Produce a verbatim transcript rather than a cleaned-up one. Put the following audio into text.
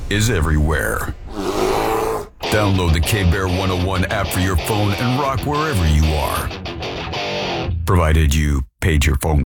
is everywhere. Download the K-Bear one oh one app for your phone and rock wherever you are. Provided you paid your phone